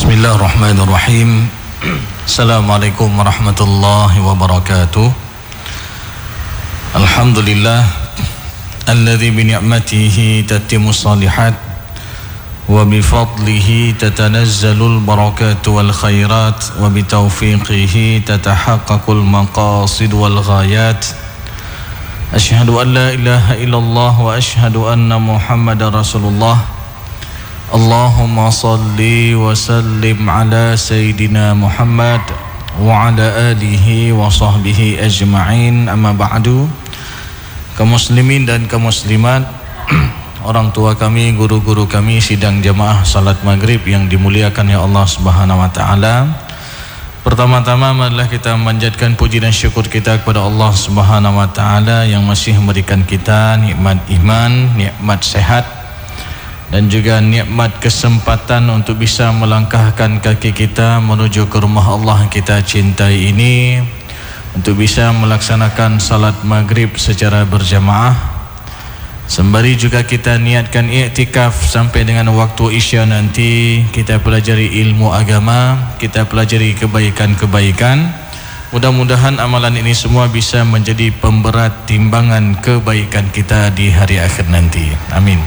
Bismillahirrahmanirrahim. Assalamualaikum warahmatullahi wabarakatuh. Alhamdulillah alladzi bi ni'matihi tatimmu shalihat wa bi fadlihi tatanazzalul barakatu wal khairat wa bi taufiqihi tatahaqqaqul maqasid wal ghayat. Asyhadu an la ilaha illallah wa asyhadu anna Muhammadar Rasulullah. Allahumma salli wa sallim ala Sayyidina Muhammad wa ala alihi wa sahbihi ajma'in, amma ba'du. Kaum muslimin dan kaum muslimat, orang tua kami, guru-guru kami, sidang jamaah salat maghrib yang dimuliakan ya Allah subhanahu wa ta'ala. Pertama-tama marilah kita memanjatkan puji dan syukur kita kepada Allah subhanahu wa ta'ala yang masih memberikan kita nikmat iman, nikmat sehat, dan juga nikmat kesempatan untuk bisa melangkahkan kaki kita menuju ke rumah Allah yang kita cintai ini, untuk bisa melaksanakan salat maghrib secara berjamaah. Sembari juga kita niatkan i'tikaf sampai dengan waktu isya nanti, kita pelajari ilmu agama, kita pelajari kebaikan-kebaikan. Mudah-mudahan amalan ini semua bisa menjadi pemberat timbangan kebaikan kita di hari akhir nanti. Amin.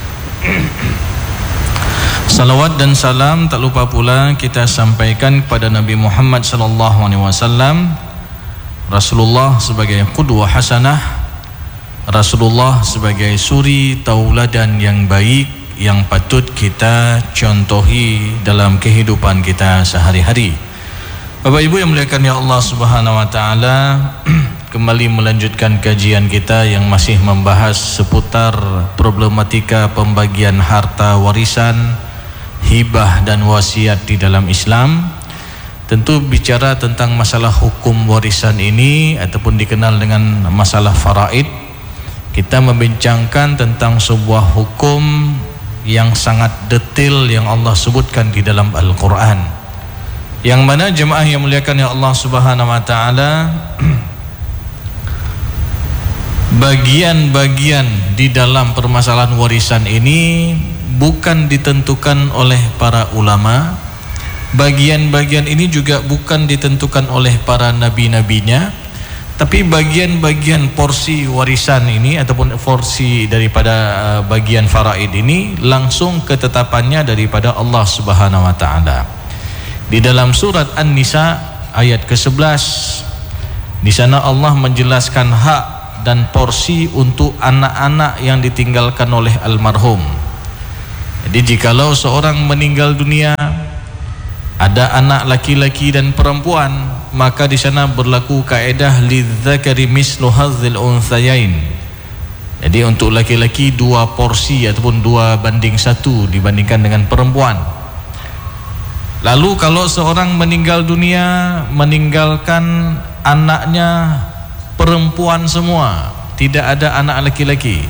Salawat dan salam tak lupa pula kita sampaikan kepada Nabi Muhammad SAW, Rasulullah sebagai qudwah hasanah, Rasulullah sebagai suri tauladan yang baik yang patut kita contohi dalam kehidupan kita sehari-hari. Bapak Ibu yang muliakan ya Allah Subhanahu wa taala, kembali melanjutkan kajian kita yang masih membahas seputar problematika pembagian harta warisan, hibah dan wasiat di dalam Islam. Tentu bicara tentang masalah hukum warisan ini ataupun dikenal dengan masalah faraid, kita membincangkan tentang sebuah hukum yang sangat detail yang Allah sebutkan di dalam Al-Quran, yang mana jemaah yang muliakan ya Allah Subhanahu wa ta'ala, bagian-bagian di dalam permasalahan warisan ini bukan ditentukan oleh para ulama. Bagian-bagian ini juga bukan ditentukan oleh para nabi-nabinya, tapi bagian-bagian porsi warisan ini ataupun porsi daripada bagian faraid ini langsung ketetapannya daripada Allah Subhanahu wa taala. Di dalam surat An-Nisa ayat ke-11, di sana Allah menjelaskan hak dan porsi untuk anak-anak yang ditinggalkan oleh almarhum. Jadi jikalau seorang meninggal dunia, ada anak laki-laki dan perempuan, maka di sana berlaku kaedah lidzakari mislu hadzil unthayain. Jadi untuk laki-laki 2 porsi ataupun 2:1 dibandingkan dengan perempuan. Lalu kalau seorang meninggal dunia meninggalkan anaknya perempuan semua, tidak ada anak laki-laki,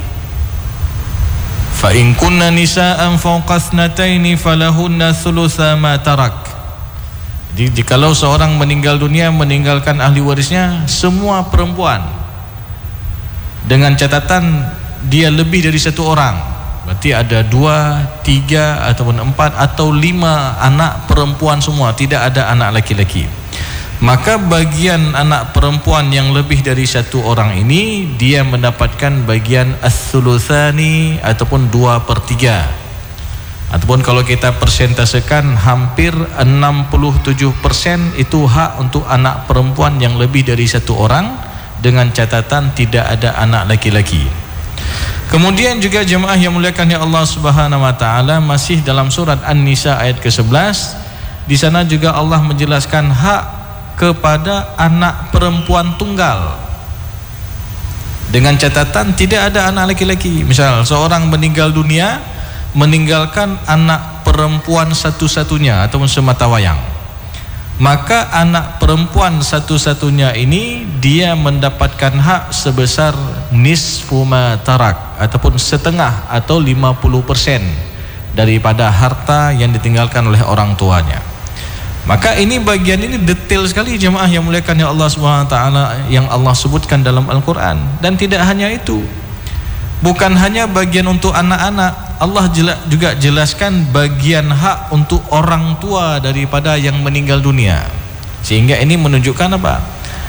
fa in kunna nisaan fawqa thnataini falahunna thulutsa ma tarak. Jadi jikalau seorang meninggal dunia meninggalkan ahli warisnya semua perempuan, dengan catatan dia lebih dari 1 orang, berarti ada 2, 3 ataupun 4 atau 5 anak perempuan semua, tidak ada anak laki-laki. Maka bagian anak perempuan yang lebih dari 1 orang ini, dia mendapatkan bagian as-sulutsani ataupun 2/3, ataupun kalau kita persentasekan hampir 67% itu hak untuk anak perempuan yang lebih dari 1 orang, dengan catatan tidak ada anak laki-laki. Kemudian juga jemaah yang muliakan ya Allah Subhanahu wa taala, masih dalam surat An-Nisa ayat ke-11, di sana juga Allah menjelaskan hak kepada anak perempuan tunggal, dengan catatan tidak ada anak laki-laki. Misal seorang meninggal dunia meninggalkan anak perempuan satu-satunya ataupun semata wayang, maka anak perempuan satu-satunya ini dia mendapatkan hak sebesar nisfu ma tarak ataupun setengah atau 50% daripada harta yang ditinggalkan oleh orang tuanya. Maka ini bagian ini detail sekali jemaah yang muliakan ya Allah Subhanahu wa taala yang Allah sebutkan dalam Al-Qur'an. Dan tidak hanya itu, Bukan hanya bagian untuk anak-anak, Allah juga jelaskan bagian hak untuk orang tua daripada yang meninggal dunia. Sehingga ini menunjukkan apa?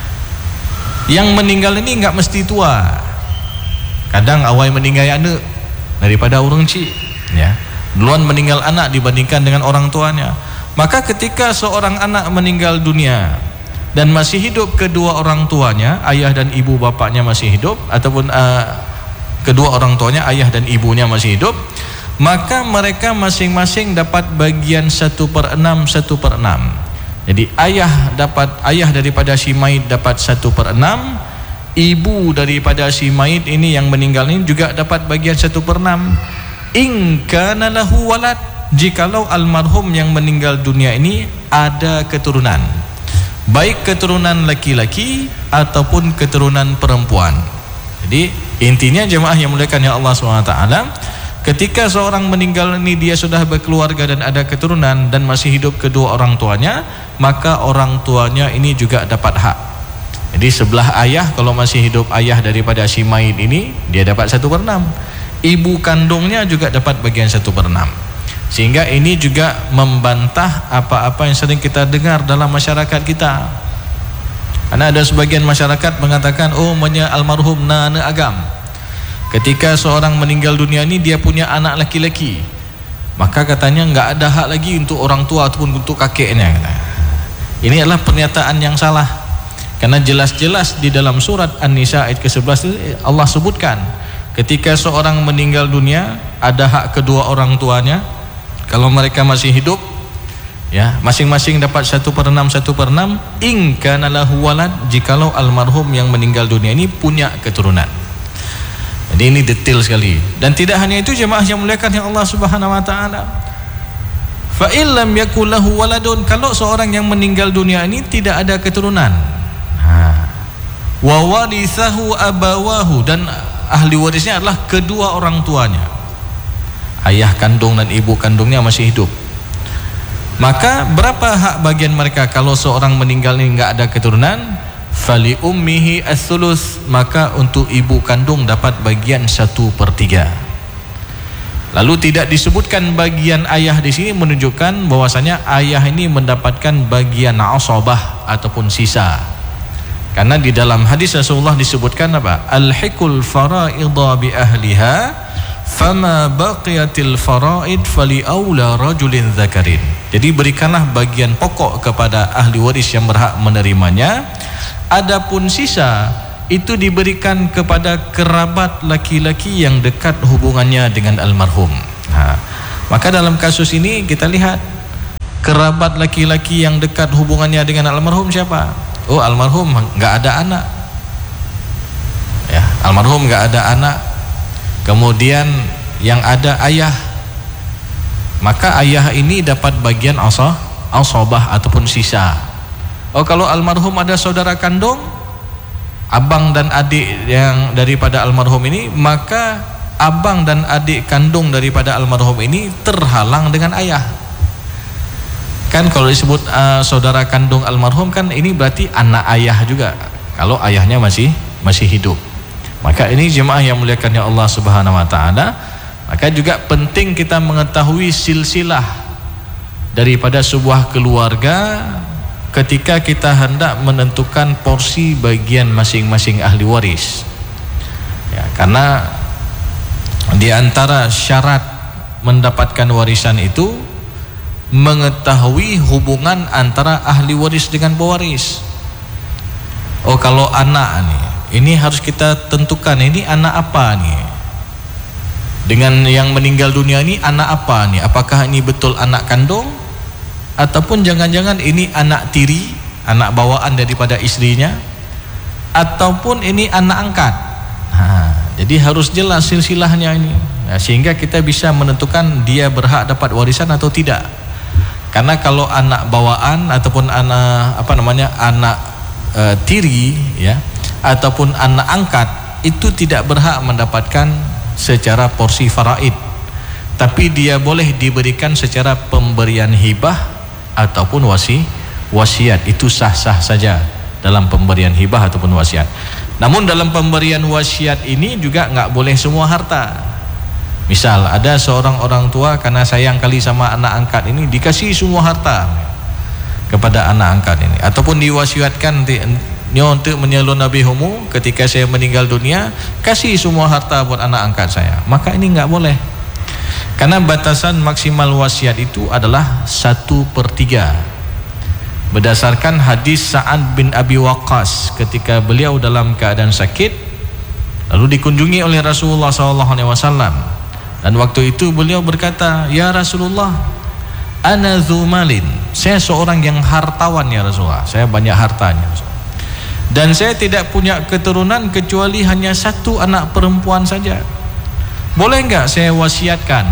Yang meninggal ini enggak mesti tua. Kadang awal meninggal anak daripada orang cik, ya. Duluan meninggal anak dibandingkan dengan orang tuanya. Maka ketika seorang anak meninggal dunia dan masih hidup kedua orang tuanya, ayah dan ibu bapaknya masih hidup, ataupun kedua orang tuanya, ayah dan ibunya masih hidup, maka mereka masing-masing dapat bagian 1/6, 1/6. Jadi ayah daripada si mayit dapat 1/6, ibu daripada si mayit ini yang meninggal ini juga dapat bagian 1/6. In kana lahu walad, jikalau almarhum yang meninggal dunia ini ada keturunan, baik keturunan laki-laki ataupun keturunan perempuan. Jadi intinya jemaah yang muliakan ya Allah SWT, ketika seorang meninggal ini dia sudah berkeluarga dan ada keturunan dan masih hidup kedua orang tuanya, maka orang tuanya ini juga dapat hak. Jadi sebelah ayah, kalau masih hidup ayah daripada si mayit ini, dia dapat 1/6. Ibu kandungnya juga dapat bagian 1/6. Sehingga ini juga membantah apa-apa yang sering kita dengar dalam masyarakat kita. Karena ada sebagian masyarakat mengatakan, oh almarhum nana agam, ketika seorang meninggal dunia ini dia punya anak laki-laki, maka katanya nggak ada hak lagi untuk orang tua ataupun untuk kakeknya. Ini adalah pernyataan yang salah. Karena jelas-jelas di dalam surat An-Nisa ayat ke-11 Allah sebutkan, ketika seorang meninggal dunia ada hak kedua orang tuanya kalau mereka masih hidup, ya, masing-masing dapat 1/6, 1/6. In kana lahu walad, jikalau almarhum yang meninggal dunia ini punya keturunan. Jadi ini detail sekali. Dan tidak hanya itu jemaah yang muliakan yang Allah Subhanahu wa taala. Fa illam yakul lahu waladun, kalau seorang yang meninggal dunia ini tidak ada keturunan. Wa warithahu abawahu, dan ahli warisnya adalah kedua orang tuanya. Ayah kandung dan ibu kandungnya masih hidup. Maka berapa hak bagian mereka kalau seorang meninggal ini enggak ada keturunan? Fali ummihi as-sulus, maka untuk ibu kandung dapat bagian 1/3. Lalu tidak disebutkan bagian ayah di sini, menunjukkan bahwasanya ayah ini mendapatkan bagian asabah ataupun sisa. Karena di dalam hadis Rasulullah disebutkan apa? Al-hiqul fara'idha bi ahliha, fama baqiyatil faraid fali aula rajulin dzakarin. Jadi berikanlah bagian pokok kepada ahli waris yang berhak menerimanya. Adapun sisa itu diberikan kepada kerabat laki-laki yang dekat hubungannya dengan almarhum. Maka dalam kasus ini kita lihat kerabat laki-laki yang dekat hubungannya dengan almarhum siapa? Oh, almarhum enggak ada anak. Ya, almarhum enggak ada anak. Kemudian yang ada ayah, maka ayah ini dapat bagian asabah ataupun sisa. Oh, kalau almarhum ada saudara kandung, abang dan adik yang daripada almarhum ini, maka abang dan adik kandung daripada almarhum ini terhalang dengan ayah. Kan kalau disebut saudara kandung almarhum, kan ini berarti anak ayah juga kalau ayahnya masih hidup. Maka ini jemaah yang muliakan ya Allah Subhanahu wa taala, maka juga penting kita mengetahui silsilah daripada sebuah keluarga ketika kita hendak menentukan porsi bagian masing-masing ahli waris. Ya, karena di antara syarat mendapatkan warisan itu mengetahui hubungan antara ahli waris dengan pewaris. Oh, kalau anak nih, ini harus kita tentukan ini anak apa nih. Dengan yang meninggal dunia ini anak apa nih? Apakah ini betul anak kandung ataupun jangan-jangan ini anak tiri, anak bawaan daripada istrinya, ataupun ini anak angkat. Jadi harus jelas silsilahnya ini. Ya, sehingga kita bisa menentukan dia berhak dapat warisan atau tidak. Karena kalau anak bawaan ataupun anak anak tiri, ya, ataupun anak angkat, itu tidak berhak mendapatkan secara porsi faraid, tapi dia boleh diberikan secara pemberian hibah ataupun wasiat. Itu sah-sah saja dalam pemberian hibah ataupun wasiat. Namun dalam pemberian wasiat ini juga nggak boleh semua harta. Misal ada seorang orang tua karena sayang kali sama anak angkat ini dikasih semua harta kepada anak angkat ini, ataupun diwasiatkan untuk menyelon Nabi Humu ketika saya meninggal dunia kasih semua harta buat anak angkat saya, maka ini nggak boleh. Karena batasan maksimal wasiat itu adalah 1/3. Berdasarkan hadis Sa'ad bin Abi Waqqas ketika beliau dalam keadaan sakit lalu dikunjungi oleh Rasulullah SAW, dan waktu itu beliau berkata, "Ya Rasulullah, ana dzu malin." Saya seorang yang hartawan ya Rasulullah, saya banyak hartanya Rasulullah. Dan saya tidak punya keturunan kecuali hanya satu anak perempuan saja. Boleh enggak saya wasiatkan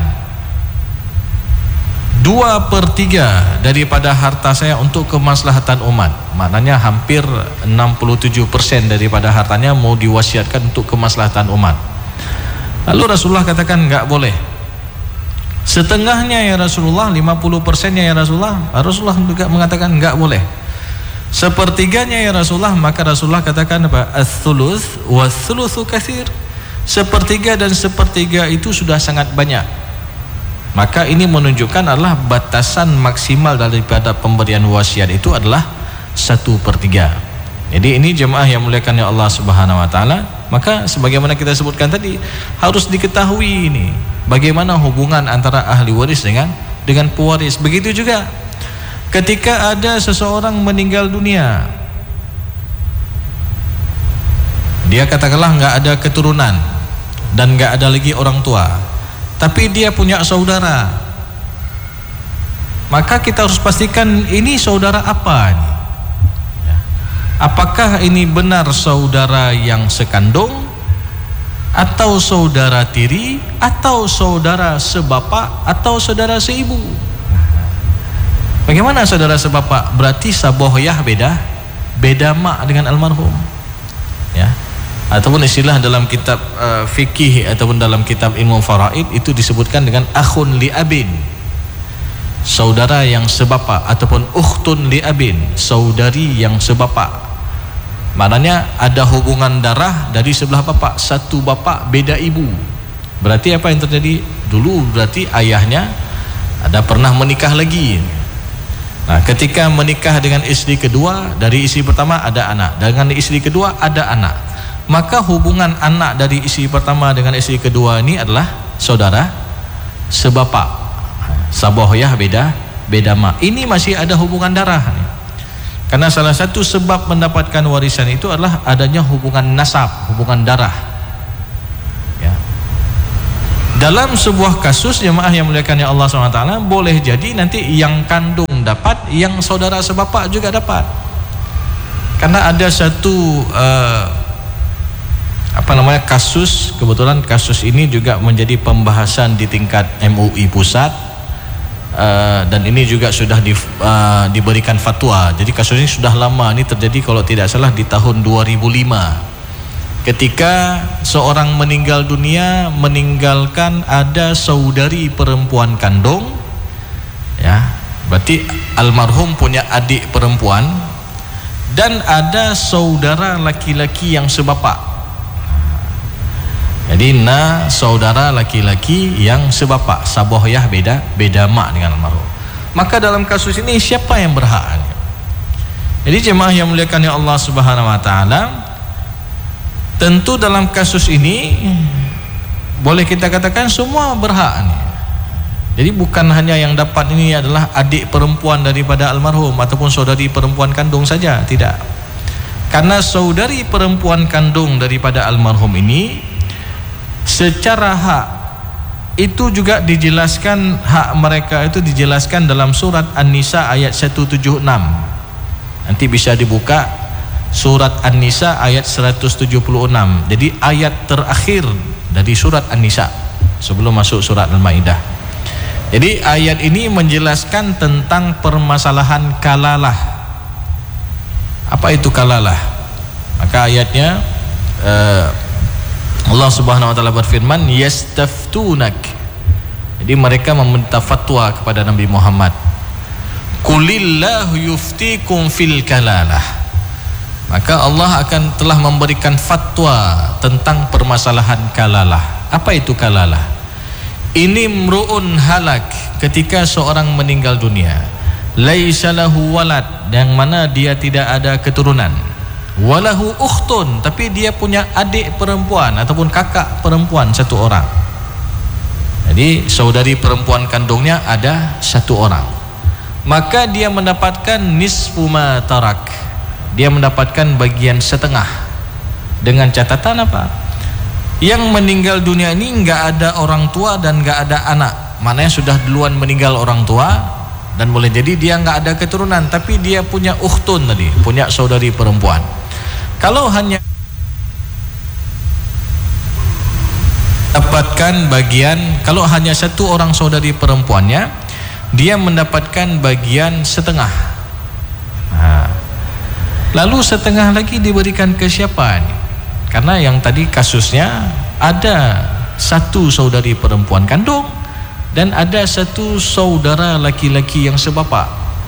2/3 daripada harta saya untuk kemaslahatan umat? Maknanya hampir 67% daripada hartanya mau diwasiatkan untuk kemaslahatan umat. Lalu Rasulullah katakan enggak boleh. Setengahnya ya Rasulullah, 50%-nya ya Rasulullah. Rasulullah juga mengatakan enggak boleh. 1/3-nya ya Rasulullah. Maka Rasulullah katakan apa? Ats-tsuluts wa ats-tsulutsu katsir. 1/3 dan 1/3 itu sudah sangat banyak. Maka ini menunjukkan adalah batasan maksimal daripada pemberian wasiat itu adalah 1/3. Jadi ini jemaah yang muliakan ya Allah Subhanahu wa taala. Maka sebagaimana kita sebutkan tadi, harus diketahui ini bagaimana hubungan antara ahli waris dengan pewaris. Begitu juga ketika ada seseorang meninggal dunia, dia katakanlah nggak ada keturunan dan nggak ada lagi orang tua, tapi dia punya saudara, maka kita harus pastikan ini saudara apa ini. Apakah ini benar saudara yang sekandung, atau saudara tiri, atau saudara sebapak, atau saudara seibu? Bagaimana saudara sebapak? Berarti sabohyah beda mak dengan almarhum, ya. Ataupun istilah dalam kitab fikih ataupun dalam kitab ilmu faraid itu disebutkan dengan akhun li abin, saudara yang sebapak, ataupun ukhtun li abin, saudari yang sebapak. Maknanya ada hubungan darah dari sebelah bapak, satu bapak beda ibu. Berarti apa yang terjadi? Dulu berarti ayahnya ada pernah menikah lagi. Nah, ketika menikah dengan istri kedua, dari istri pertama ada anak, dengan istri kedua ada anak, maka hubungan anak dari istri pertama dengan istri kedua ini adalah saudara sebapak, sabohyah beda mak. Ini masih ada hubungan darah nih. Karena salah satu sebab mendapatkan warisan itu adalah adanya hubungan nasab, hubungan darah, ya. Dalam sebuah kasus jemaah yang muliakan ya Allah SWT, boleh jadi nanti yang kandung dapat, yang saudara sebapak juga dapat. Karena ada satu kasus, kebetulan kasus ini juga menjadi pembahasan di tingkat MUI pusat, dan ini juga sudah diberikan fatwa. Jadi kasus ini sudah lama, ini terjadi kalau tidak salah di tahun 2005, ketika seorang meninggal dunia meninggalkan ada saudari perempuan kandung, ya, berarti almarhum punya adik perempuan dan ada saudara laki-laki yang sebapak. Jadi saudara laki-laki yang sebapak, sabohyah beda mak dengan almarhum. Maka dalam kasus ini siapa yang berhak? Jadi jemaah yang muliakan ya Allah Subhanahu wa taala, tentu dalam kasus ini boleh kita katakan semua berhak. Jadi bukan hanya yang dapat ini adalah adik perempuan daripada almarhum ataupun saudari perempuan kandung saja, tidak. Karena saudari perempuan kandung daripada almarhum ini secara hak itu juga dijelaskan, hak mereka itu dijelaskan dalam surat An-Nisa ayat 176. Nanti bisa dibuka surat An-Nisa ayat 176. Jadi ayat terakhir dari surat An-Nisa sebelum masuk surat Al-Maidah. Jadi ayat ini menjelaskan tentang permasalahan kalalah. Apa itu kalalah? Maka ayatnya Allah Subhanahu wa taala berfirman, yastaftunak. Jadi mereka meminta fatwa kepada Nabi Muhammad. Qulillahu yuftikum fil kalalah. maka Allah akan telah memberikan fatwa tentang permasalahan kalalah. Apa itu kalalah? Ini mru'un halak, ketika seorang meninggal dunia, laisa lahu walad, yang mana dia tidak ada keturunan, walahu ukhtun, tapi dia punya adik perempuan ataupun kakak perempuan satu orang. Jadi saudari perempuan kandungnya ada satu orang, maka dia mendapatkan nisfu ma tarak, dia mendapatkan bagian setengah. Dengan catatan apa? Yang meninggal dunia ini nggak ada orang tua dan nggak ada anak, maknanya sudah duluan meninggal orang tua, dan boleh jadi dia nggak ada keturunan, tapi dia punya ukhtun tadi, punya saudari perempuan. Kalau hanya dapatkan bagian, kalau hanya satu orang saudari perempuannya, dia mendapatkan bagian setengah. Lalu setengah lagi diberikan ke siapa nih? Karena yang tadi kasusnya ada satu saudari perempuan kandung dan ada satu saudara laki-laki yang sebapak.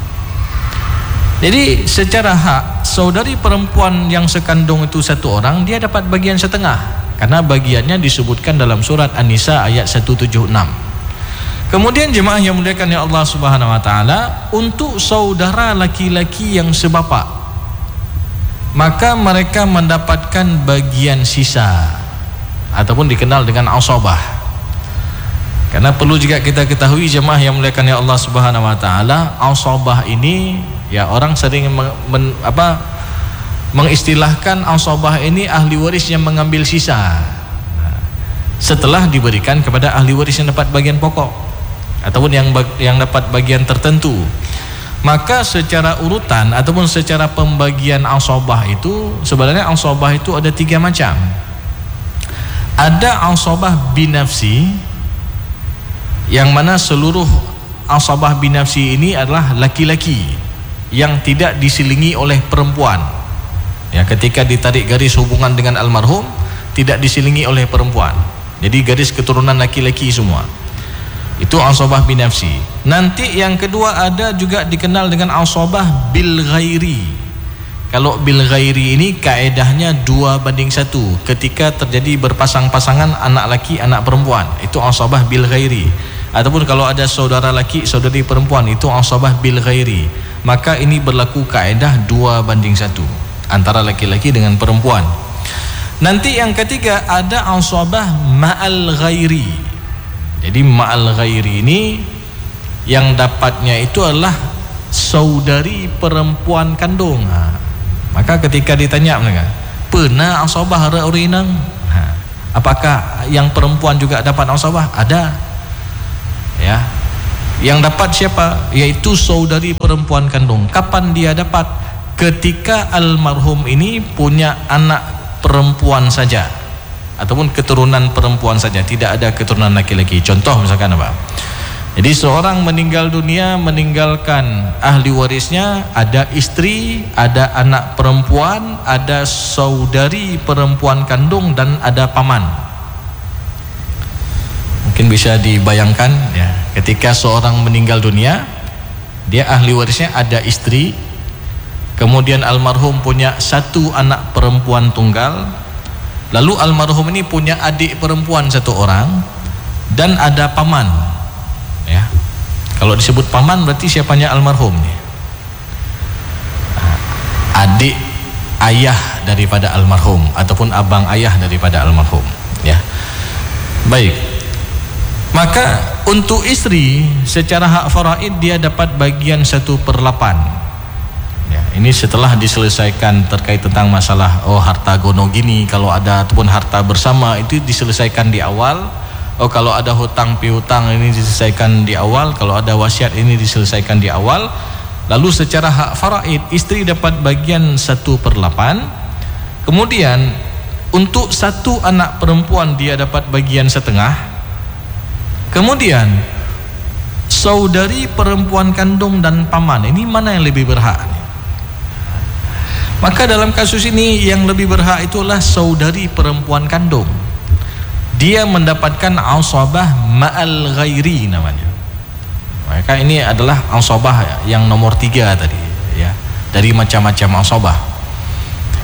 Jadi secara hak saudari perempuan yang sekandung itu satu orang, dia dapat bagian setengah, karena bagiannya disebutkan dalam surat An-Nisa ayat 176. Kemudian jemaah yang muliakan ya Allah Subhanahu wa taala, untuk saudara laki-laki yang sebapak, maka mereka mendapatkan bagian sisa ataupun dikenal dengan asabah. Karena perlu juga kita ketahui jemaah yang muliakan ya Allah Subhanahu wa taala, asabah ini ya orang sering mengistilahkan asabah ini ahli waris yang mengambil sisa setelah diberikan kepada ahli waris yang dapat bagian pokok ataupun yang dapat bagian tertentu. Maka secara urutan ataupun secara pembagian asabah itu, sebenarnya asabah itu ada 3 macam. Ada asabah binafsi, yang mana seluruh asabah binafsi ini adalah laki-laki yang tidak diselingi oleh perempuan. Ya, ketika ditarik garis hubungan dengan almarhum tidak diselingi oleh perempuan, jadi garis keturunan laki-laki semua. Itu asabah binafsi. Nanti yang kedua ada juga dikenal dengan asabah bil ghairi. Kalau bil ghairi ini kaedahnya 2:1 ketika terjadi berpasang-pasangan anak laki anak perempuan, itu asabah bil ghairi. Ataupun kalau ada saudara laki saudari perempuan, itu asabah bil ghairi. Maka ini berlaku kaedah 2:1 antara laki-laki dengan perempuan. Nanti yang ketiga ada asabah ma'al ghairi. Jadi ma'al ghairi ini yang dapatnya itu adalah saudari perempuan kandung. Maka ketika ditanya mereka, pernah asabah ra'urinang? Apakah yang perempuan juga dapat asabah? Ada. Ya. Yang dapat siapa? Yaitu saudari perempuan kandung. Kapan dia dapat? Ketika almarhum ini punya anak perempuan saja, ataupun keturunan perempuan saja, tidak ada keturunan laki-laki. Contoh misalkan apa? Jadi seorang meninggal dunia, meninggalkan ahli warisnya, ada istri, ada anak perempuan, ada saudari perempuan kandung, dan ada paman. Mungkin bisa dibayangkan ya, ketika seorang meninggal dunia, dia ahli warisnya ada istri, kemudian almarhum punya satu anak perempuan tunggal, lalu almarhum ini punya adik perempuan satu orang, dan ada paman. Ya, kalau disebut paman berarti siapanya almarhum nih? Adik ayah daripada almarhum ataupun abang ayah daripada almarhum. Ya, baik. Maka untuk istri secara hak faraid dia dapat bagian 1/8. Ya, ini setelah diselesaikan terkait tentang masalah harta gono gini, kalau ada ataupun harta bersama itu diselesaikan di awal. Kalau ada hutang piutang ini diselesaikan di awal, kalau ada wasiat ini diselesaikan di awal. Lalu secara hak faraid istri dapat bagian 1/8. Kemudian untuk satu anak perempuan dia dapat bagian setengah. Kemudian saudari perempuan kandung dan paman, ini mana yang lebih berhak? Maka dalam kasus ini yang lebih berhak itulah saudari perempuan kandung. Dia mendapatkan asabah ma'al ghairi namanya. Maka ini adalah asabah yang nomor 3 tadi ya, dari macam-macam asabah.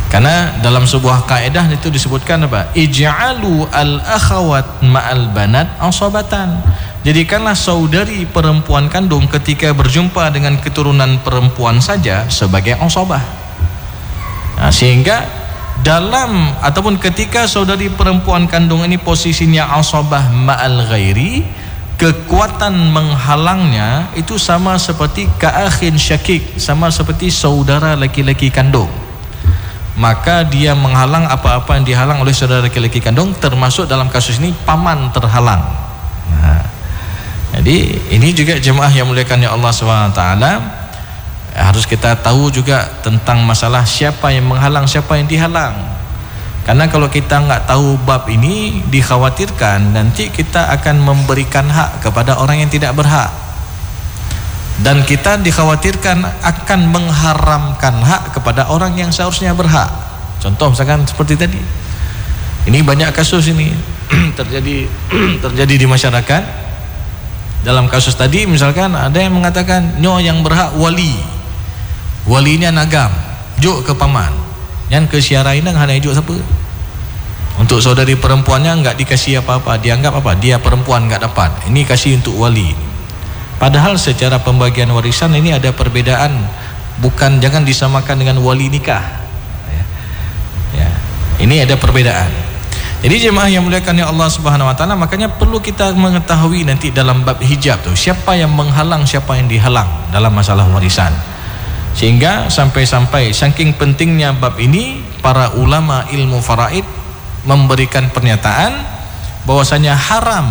Karena dalam sebuah kaedah itu disebutkan apa? Ij'alu al-akhawat ma'al banat asabatan. Jadikanlah saudari perempuan kandung ketika berjumpa dengan keturunan perempuan saja sebagai asabah. Nah, sehingga dalam ataupun ketika saudari perempuan kandung ini posisinya asabah ma'al ghairi, kekuatan menghalangnya itu sama seperti ka'akhin syakik, sama seperti saudara laki-laki kandung. Maka dia menghalang apa-apa yang dihalang oleh saudara laki-laki kandung, termasuk dalam kasus ini paman terhalang. Nah, jadi ini juga jemaah yang muliakan ya Allah SWT, harus kita tahu juga tentang masalah siapa yang menghalang, siapa yang dihalang. Karena kalau kita nggak tahu bab ini, dikhawatirkan nanti kita akan memberikan hak kepada orang yang tidak berhak, dan kita dikhawatirkan akan mengharamkan hak kepada orang yang seharusnya berhak. Contoh misalkan seperti tadi, ini banyak kasus ini terjadi di masyarakat. Dalam kasus tadi misalkan ada yang mengatakan nyo yang berhak walinya nagam juk ke paman, yang ke siarai nang hana juk siapa. Untuk saudari perempuannya enggak dikasih apa-apa, dianggap apa, dia perempuan enggak dapat, ini kasih untuk wali. Padahal secara pembagian warisan ini ada perbedaan, bukan, jangan disamakan dengan wali nikah. Ya, ini ada perbedaan. Jadi jemaah yang muliakan ya Allah Subhanahu Wa Taala, makanya perlu kita mengetahui nanti dalam bab hijab tuh siapa yang menghalang, siapa yang dihalang dalam masalah warisan. Sehingga sampai-sampai saking pentingnya bab ini, para ulama ilmu faraid memberikan pernyataan bahwasanya haram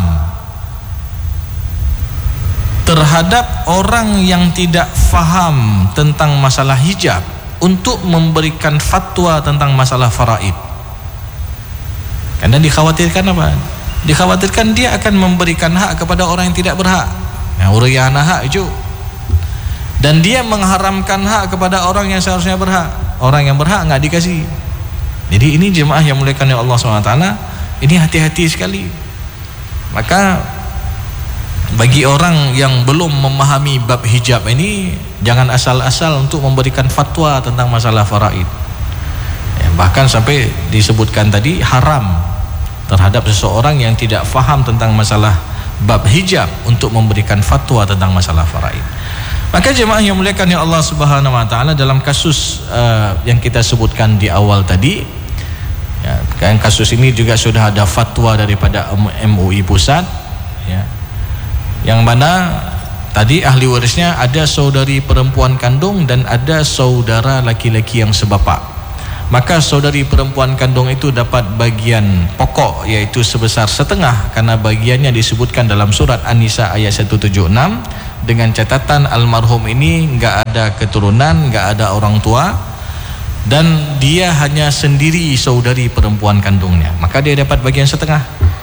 terhadap orang yang tidak faham tentang masalah hijab untuk memberikan fatwa tentang masalah faraid. Karena dikhawatirkan apa? Dikhawatirkan dia akan memberikan hak kepada orang yang tidak berhak. Nah, uriyana hak itu. Dan dia mengharamkan hak kepada orang yang seharusnya berhak. Orang yang berhak nggak dikasih. Jadi ini jemaah yang muliakan Allah SWT, ini hati-hati sekali. Maka bagi orang yang belum memahami bab hijab ini, jangan asal-asal untuk memberikan fatwa tentang masalah faraid. Ya, bahkan sampai disebutkan tadi haram terhadap seseorang yang tidak faham tentang masalah bab hijab untuk memberikan fatwa tentang masalah faraid. Maka jemaah yang muliakan ya Allah Subhanahu Wa Taala, dalam kasus yang kita sebutkan di awal tadi, ya, kan kasus ini juga sudah ada fatwa daripada MUI pusat, ya, yang mana tadi ahli warisnya ada saudari perempuan kandung dan ada saudara laki-laki yang sebapak. Maka saudari perempuan kandung itu dapat bagian pokok, yaitu sebesar setengah, karena bagiannya disebutkan dalam surat An-Nisa ayat 176, dengan catatan almarhum ini enggak ada keturunan, enggak ada orang tua, dan dia hanya sendiri saudari perempuan kandungnya, maka dia dapat bagian setengah.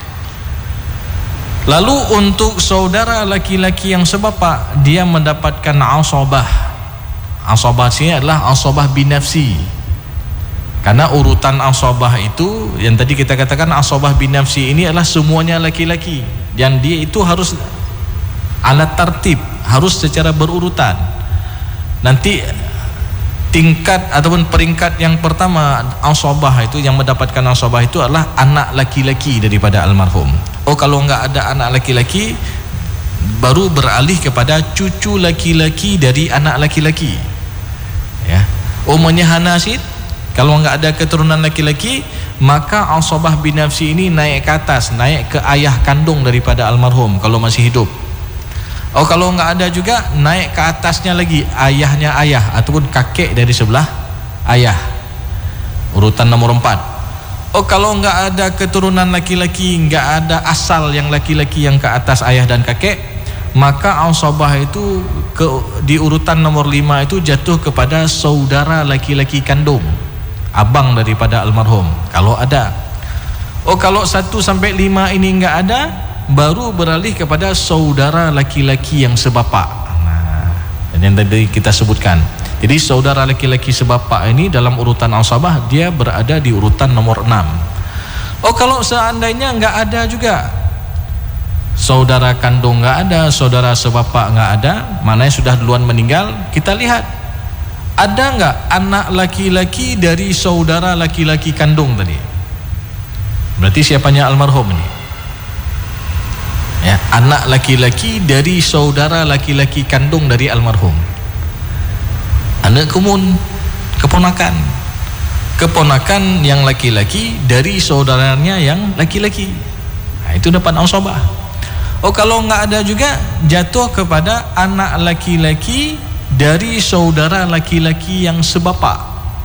Lalu untuk saudara laki-laki yang sebapak, dia mendapatkan asabah. Asabah sini adalah asabah binafsi. Karena urutan asabah itu yang tadi kita katakan, asabah binafsi ini adalah semuanya laki-laki, dan dia itu harus ala tertib, harus secara berurutan. Nanti tingkat ataupun peringkat yang pertama asabah itu, yang mendapatkan asabah itu adalah anak laki-laki daripada almarhum. Oh, kalau enggak ada anak laki-laki, baru beralih kepada cucu laki-laki dari anak laki-laki. Ya. Umumnya hanasid, kalau enggak ada keturunan laki-laki, maka asabah binafsi ini naik ke atas, naik ke ayah kandung daripada almarhum kalau masih hidup. Oh, kalau enggak ada juga, naik ke atasnya lagi, ayahnya ayah ataupun kakek dari sebelah ayah. Urutan nomor 4. Oh, kalau enggak ada keturunan laki-laki, enggak ada asal yang laki-laki yang ke atas ayah dan kakek, maka asabah itu di urutan nomor 5 itu jatuh kepada saudara laki-laki kandung, abang daripada almarhum kalau ada. Oh, kalau 1 sampai 5 ini enggak ada, baru beralih kepada saudara laki-laki yang sebapak. Nah, yang tadi kita sebutkan. Jadi saudara laki-laki sebapak ini dalam urutan asabah, dia berada di urutan nomor 6. Oh, kalau seandainya enggak ada juga, saudara kandung enggak ada, saudara sebapak enggak ada, mana yang sudah duluan meninggal, kita lihat Ada nggak anak laki-laki dari saudara laki-laki kandung tadi? Berarti siapanya almarhum ini? Ya, anak laki-laki dari saudara laki-laki kandung dari almarhum. Anak kumun, keponakan. Keponakan yang laki-laki dari saudaranya yang laki-laki. Nah, itu dapat asabah. Oh, kalau nggak ada juga, jatuh kepada anak laki-laki dari saudara laki-laki yang sebapak.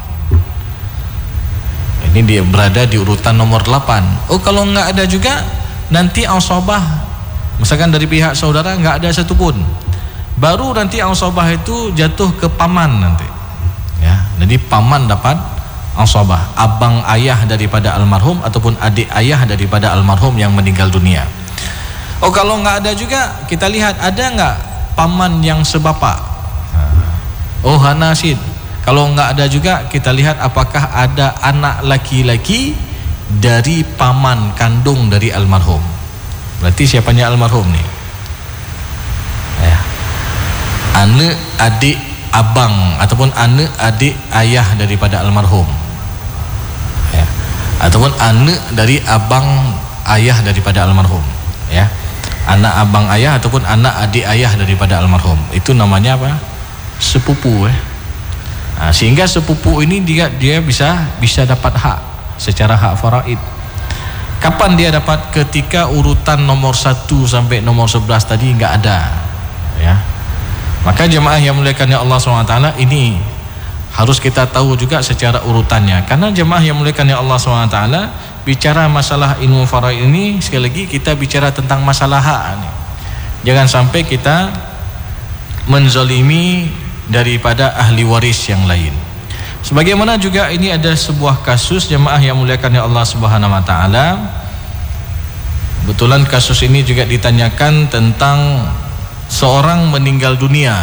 Ini dia berada di urutan nomor 8. Oh, kalau nggak ada juga, nanti asabah, misalkan dari pihak saudara nggak ada satupun, baru nanti asabah itu jatuh ke paman nanti. Ya, jadi paman dapat asabah, abang ayah daripada almarhum ataupun adik ayah daripada almarhum yang meninggal dunia. Oh, kalau nggak ada juga, kita lihat ada nggak paman yang sebapak. Oh, hanasid. Kalau nggak ada juga, kita lihat apakah ada anak laki-laki dari paman kandung dari almarhum. Berarti siapanya almarhum nih? Ya. Anak adik abang ataupun anak adik ayah daripada almarhum. Ya. Ataupun anak dari abang ayah daripada almarhum. Ya. Anak abang ayah ataupun anak adik ayah daripada almarhum, itu namanya apa? Sepupu. Nah, sehingga sepupu ini dia bisa dapat hak secara hak faraid. Kapan dia dapat? Ketika urutan nomor 1 sampai nomor 11 tadi nggak ada, ya. Maka jemaah yang muliakan Allah SWT, ini harus kita tahu juga secara urutannya, karena jemaah yang muliakan Allah SWT bicara masalah ilmu faraid ini, sekali lagi kita bicara tentang masalah hak nih. Jangan sampai kita menzalimi daripada ahli waris yang lain. Sebagaimana juga ini ada sebuah kasus jemaah yang muliakan Allah Subhanahu wa taala. Kebetulan kasus ini juga ditanyakan tentang seorang meninggal dunia,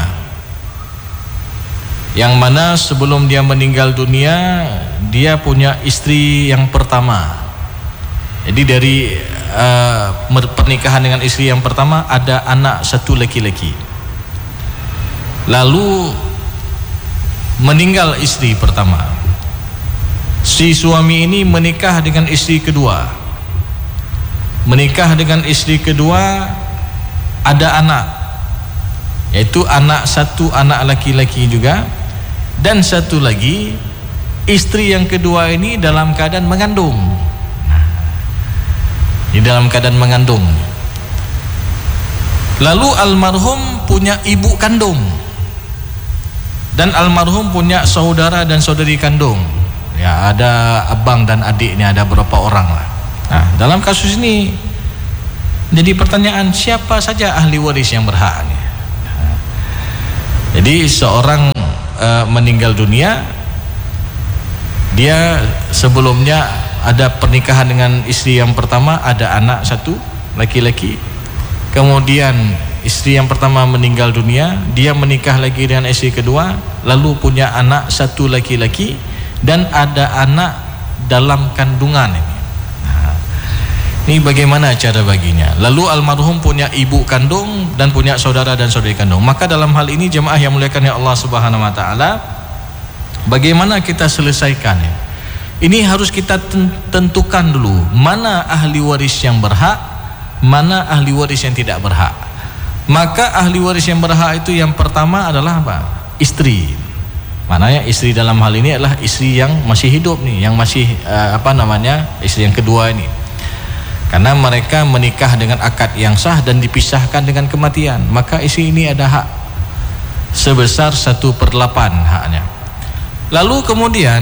yang mana sebelum dia meninggal dunia dia punya istri yang pertama. Jadi dari pernikahan dengan istri yang pertama ada anak satu laki-laki. Lalu meninggal istri pertama. Si suami ini menikah dengan istri kedua. Menikah dengan istri kedua, ada anak, yaitu anak satu, anak laki-laki juga. Dan satu lagi, istri yang kedua ini dalam keadaan mengandung. Di dalam keadaan mengandung. Lalu almarhum punya ibu kandung, dan almarhum punya saudara dan saudari kandung. Ya, ada abang dan adiknya, ada berapa orang lah. Nah, dalam kasus ini jadi pertanyaan, siapa saja ahli waris yang berhak? Jadi seorang meninggal dunia, dia sebelumnya ada pernikahan dengan istri yang pertama, ada anak satu laki-laki. Kemudian istri yang pertama meninggal dunia, dia menikah lagi dengan istri kedua, lalu punya anak satu laki-laki, dan ada anak dalam kandungan ini. Nah, ini bagaimana cara baginya? Lalu almarhum punya ibu kandung dan punya saudara dan saudari kandung. Maka dalam hal ini jemaah yang muliakan Allah Subhanahu wa taala, bagaimana kita selesaikan ya? Ini harus kita tentukan dulu, mana ahli waris yang berhak, mana ahli waris yang tidak berhak. Maka ahli waris yang berhak itu yang pertama adalah apa? Istri. Mananya istri dalam hal ini adalah istri yang masih hidup nih, yang masih istri yang kedua ini. Karena mereka menikah dengan akad yang sah dan dipisahkan dengan kematian, maka istri ini ada hak sebesar 1/8 haknya. Lalu kemudian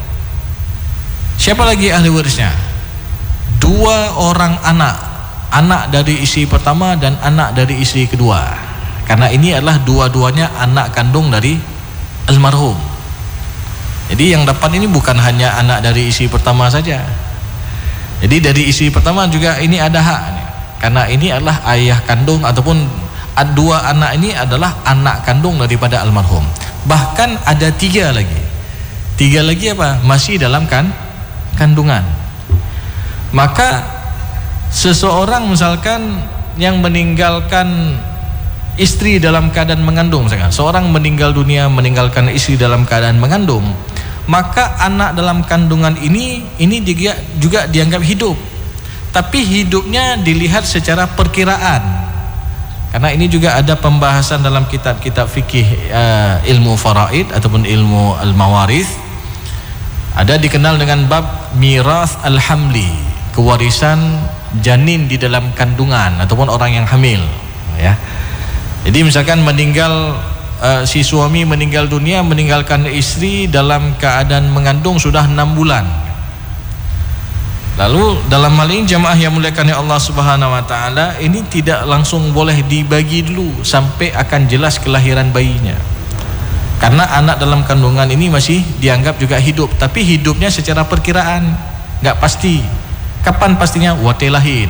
siapa lagi ahli warisnya? 2 orang anak dari istri pertama dan anak dari istri kedua, karena ini adalah dua-duanya anak kandung dari almarhum. Jadi yang dapat ini bukan hanya anak dari istri pertama saja. Jadi dari istri pertama juga ini ada hak, karena ini adalah ayah kandung ataupun 2 anak ini adalah anak kandung daripada almarhum. Bahkan ada 3 lagi. 3 lagi apa? Masih dalam kandungan. Maka seseorang misalkan yang meninggalkan istri dalam keadaan mengandung, misalkan seorang meninggal dunia meninggalkan istri dalam keadaan mengandung, maka anak dalam kandungan ini juga dianggap hidup, tapi hidupnya dilihat secara perkiraan. Karena ini juga ada pembahasan dalam kitab-kitab fikih ilmu faraid ataupun ilmu al-mawarith, ada dikenal dengan bab miras al-hamli, kewarisan janin di dalam kandungan ataupun orang yang hamil, ya. Jadi misalkan si suami meninggal dunia meninggalkan istri dalam keadaan mengandung sudah 6 bulan. Lalu dalam hal ini jamaah yang muliakan Allah Subhanahu wa taala, ini tidak langsung boleh dibagi dulu sampai akan jelas kelahiran bayinya. Karena anak dalam kandungan ini masih dianggap juga hidup, tapi hidupnya secara perkiraan, enggak pasti. Kapan pastinya? Wate lahir.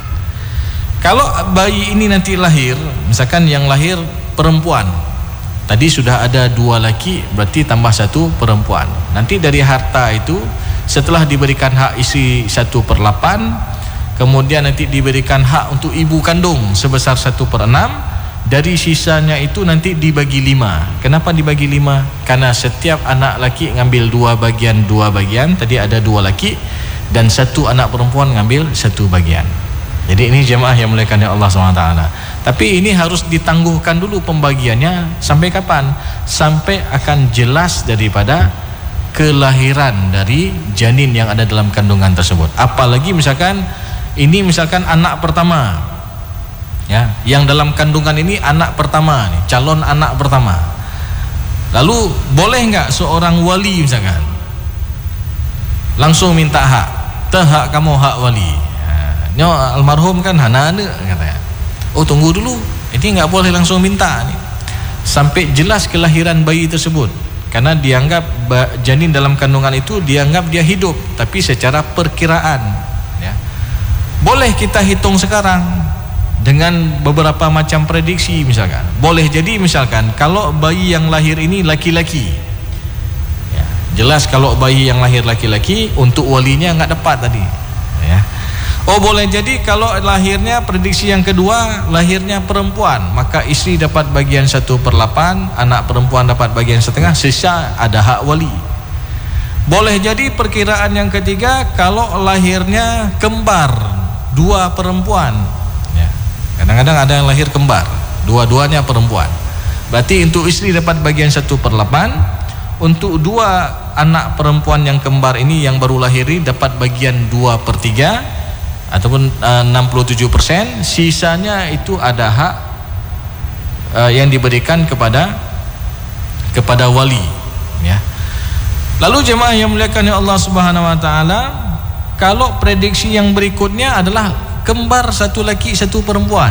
Kalau bayi ini nanti lahir, misalkan yang lahir perempuan, tadi sudah ada 2 laki, berarti tambah 1 perempuan. Nanti dari harta itu setelah diberikan hak isi 1/8, kemudian nanti diberikan hak untuk ibu kandung sebesar 1/6, dari sisanya itu nanti dibagi 5. Kenapa dibagi 5? Karena setiap anak laki ngambil 2 bagian, tadi ada 2 laki, dan 1 anak perempuan ngambil 1 bagian. Jadi ini jemaah yang muliakan Allah SWT. Tapi ini harus ditangguhkan dulu pembagiannya. Sampai kapan? Sampai akan jelas daripada kelahiran dari janin yang ada dalam kandungan tersebut. Apalagi misalkan anak pertama, ya, yang dalam kandungan ini anak pertama nih, calon anak pertama. Lalu boleh nggak seorang wali misalkan langsung minta hak? Hak kamu hak wali. Nyo almarhum kan hanane katanya. Oh tunggu dulu, ini nggak boleh langsung minta nih, sampai jelas kelahiran bayi tersebut. Karena dianggap janin dalam kandungan itu dianggap dia hidup, tapi secara perkiraan, ya. Boleh kita hitung sekarang dengan beberapa macam prediksi. Misalkan boleh jadi misalkan kalau bayi yang lahir ini laki-laki, ya, jelas kalau bayi yang lahir laki-laki untuk walinya nggak dapat tadi, ya. Oh boleh jadi kalau lahirnya prediksi yang kedua lahirnya perempuan, maka istri dapat bagian 1/8, anak perempuan dapat bagian 1/2, sisa ada hak wali. Boleh jadi perkiraan yang ketiga kalau lahirnya kembar, 2 perempuan, ya. Kadang-kadang ada yang lahir kembar, dua-duanya perempuan, berarti untuk istri dapat bagian 1/8, untuk 2 anak perempuan yang kembar ini yang baru lahir dapat bagian 2/3 ataupun 67%, sisanya itu ada hak yang diberikan kepada wali, ya. Lalu jemaah yang muliakan Allah Subhanahu wa taala, kalau prediksi yang berikutnya adalah kembar 1 laki 1 perempuan,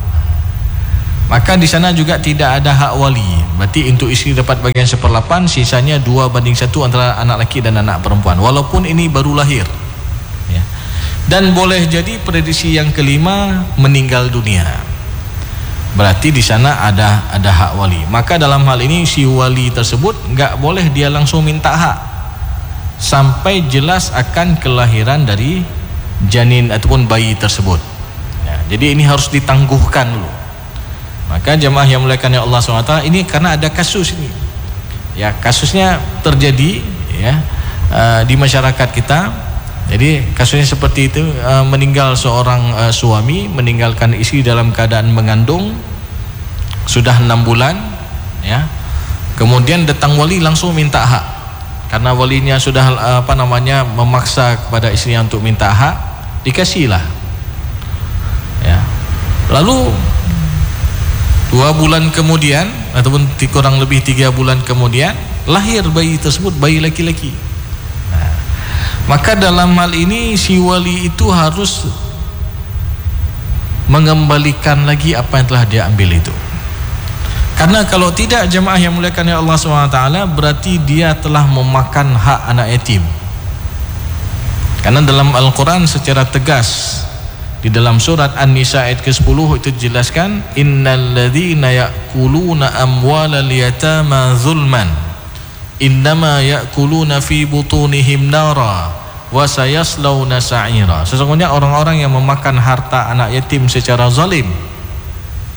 maka di sana juga tidak ada hak wali. Berarti untuk istri dapat bagian 1/8, sisanya 2/1 antara anak laki dan anak perempuan, walaupun ini baru lahir, ya. Dan boleh jadi prediksi yang kelima meninggal dunia, berarti di sana ada hak wali. Maka dalam hal ini si wali tersebut nggak boleh dia langsung minta hak sampai jelas akan kelahiran dari janin ataupun bayi tersebut, ya. Jadi ini harus ditangguhkan dulu. Maka jemaah yang muliakan Allah SWT, ini karena ada kasus ini, ya, kasusnya terjadi, ya, di masyarakat kita. Jadi kasusnya seperti itu, meninggal seorang suami meninggalkan istri dalam keadaan mengandung sudah 6 bulan, ya. Kemudian datang wali langsung minta hak, karena walinya sudah memaksa kepada istrinya untuk minta hak, dikasihlah, ya. Lalu 2 bulan kemudian ataupun kurang lebih 3 bulan kemudian lahir bayi tersebut, bayi laki-laki. Maka dalam hal ini si wali itu harus mengembalikan lagi apa yang telah dia ambil itu. Karena kalau tidak, jemaah yang muliakan Allah SWT, berarti dia telah memakan hak anak yatim. Karena dalam Al-Quran secara tegas di dalam surat An-Nisa ayat ke-10 itu dijelaskan, innal ladzina ya'kuluna amwalal yatama zulman innama ya'kuluna fi butunihim nara wa sayaslawna sa'ira. Sesungguhnya orang-orang yang memakan harta anak yatim secara zalim,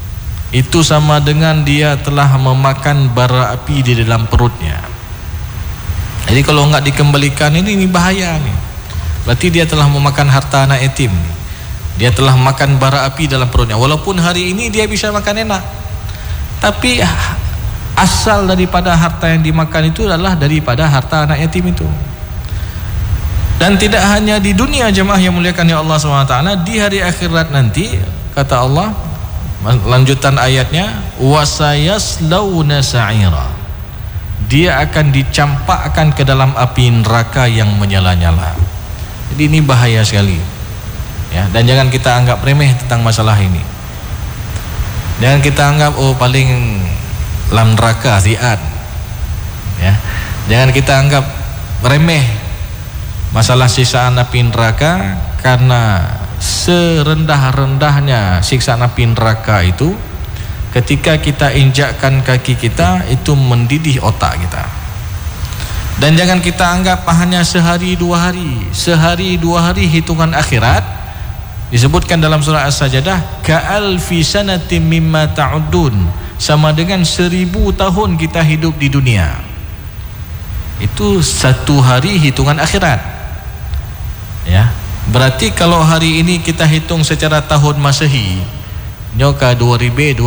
itu sama dengan dia telah memakan bara api di dalam perutnya. Jadi kalau enggak dikembalikan ini bahaya nih. Berarti dia telah memakan harta anak yatim. Dia telah makan bara api dalam perutnya. Walaupun hari ini dia bisa makan enak, tapi asal daripada harta yang dimakan itu adalah daripada harta anak yatim itu. Dan tidak hanya di dunia jemaah yang muliakan ya Allah SWT, di hari akhirat nanti kata Allah, lanjutan ayatnya, wasayaslawna sa'ira, dia akan dicampakkan ke dalam api neraka yang menyala-nyala. Jadi ini bahaya sekali ya, dan jangan kita anggap remeh tentang masalah ini. Jangan kita anggap oh paling lam neraka ziat ya. Jangan kita anggap remeh masalah siksaan api neraka, karena serendah-rendahnya siksaan api neraka itu ketika kita injakkan kaki kita itu mendidih otak kita. Dan jangan kita anggap hanya sehari dua hari hitungan akhirat. Disebutkan dalam surah As-Sajdah, ka'alfi sanatin mimma ta'udun, sama dengan 1000 tahun kita hidup di dunia. Itu satu hari hitungan akhirat ya. Berarti kalau hari ini kita hitung secara tahun Masehi, nyoka 2026,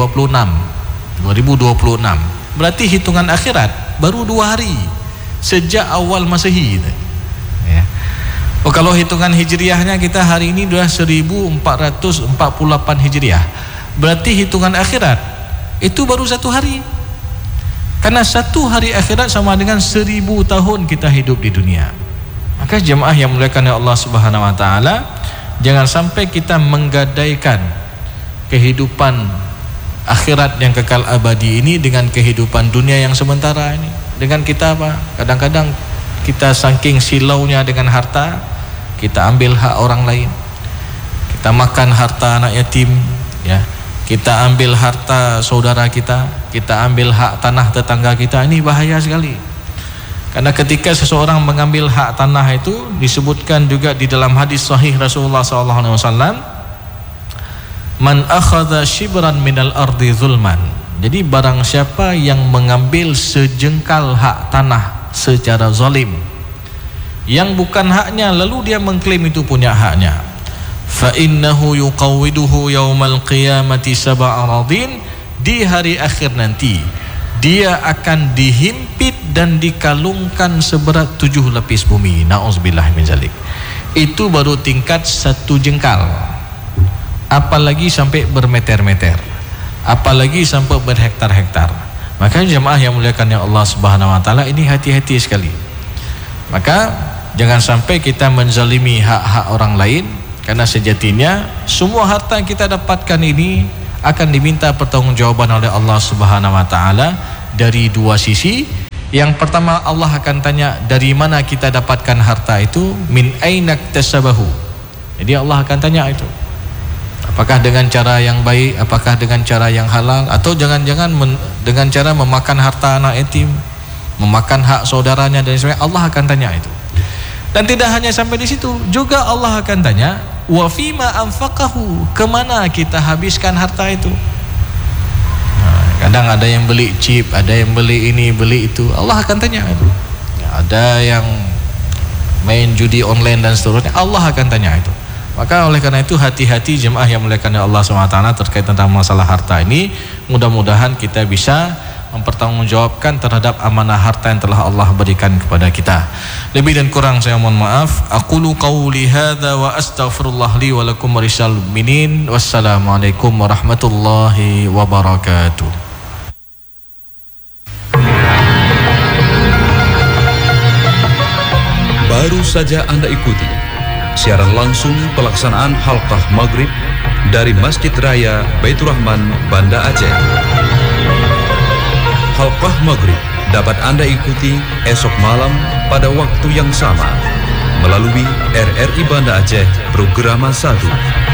berarti hitungan akhirat baru 2 hari sejak awal Masehi ya. Oh, kalau hitungan hijriahnya kita hari ini sudah 1448 hijriah, berarti hitungan akhirat itu baru 1 hari. Karena 1 hari akhirat sama dengan 1000 tahun kita hidup di dunia. Maka jemaah yang muliakan Allah Subhanahu wa taala, jangan sampai kita menggadaikan kehidupan akhirat yang kekal abadi ini dengan kehidupan dunia yang sementara ini. Dengan kita apa? Kadang-kadang kita saking silaunya dengan harta, kita ambil hak orang lain. Kita makan harta anak yatim ya. Kita ambil harta saudara kita ambil hak tanah tetangga kita. Ini bahaya sekali. Karena ketika seseorang mengambil hak tanah itu, disebutkan juga di dalam hadis sahih Rasulullah SAW, man akhadha shibran minal ardi zulman. Jadi barang siapa yang mengambil sejengkal hak tanah secara zalim, yang bukan haknya, lalu dia mengklaim itu punya haknya, fa innahu yuqawwiduhu yaumal qiyamati sab'a aradin, di hari akhir nanti dia akan dihimpit dan dikalungkan seberat 7 lapis bumi. Na'udzubillah min zalik. Itu baru tingkat 1 jengkal, apalagi sampai bermeter-meter, apalagi sampai berhektar-hektar. Maka jemaah yang muliakan ya Allah Subhanahu wa taala, ini hati-hati sekali. Maka jangan sampai kita menzalimi hak-hak orang lain, karena sejatinya semua harta yang kita dapatkan ini akan diminta pertanggungjawaban oleh Allah Subhanahu wa taala dari 2 sisi. Yang pertama, Allah akan tanya dari mana kita dapatkan harta itu, min ainak tasabahu. Jadi Allah akan tanya itu, apakah dengan cara yang baik, apakah dengan cara yang halal, atau jangan-jangan dengan cara memakan harta anak yatim, memakan hak saudaranya dan sebagainya. Allah akan tanya itu. Dan tidak hanya sampai di situ, juga Allah akan tanya, wa fima anfaqahu, kemana kita habiskan harta itu. Kadang ada yang beli chip, ada yang beli ini, beli itu. Allah akan tanya itu. Ada yang main judi online dan seterusnya. Allah akan tanya itu. Maka oleh karena itu hati-hati jemaah yang muliakan Allah SWT terkait tentang masalah harta ini. Mudah-mudahan kita bisa mempertanggungjawabkan terhadap amanah harta yang telah Allah berikan kepada kita. Lebih dan kurang saya mohon maaf. Aqulu qawli hadza wa astaghfirullah li wa lakum wa lisal mu'minin. Wassalamualaikum warahmatullahi wabarakatuh. Baru saja Anda ikuti siaran langsung pelaksanaan halqah maghrib dari Masjid Raya Baitur Rahman, Banda Aceh. Halqah maghrib dapat Anda ikuti esok malam pada waktu yang sama melalui RRI Banda Aceh Programa 1.